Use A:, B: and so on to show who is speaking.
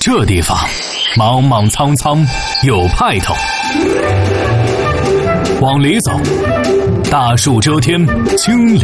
A: 这地方莽莽苍苍，有派头。往里走，大树遮天，青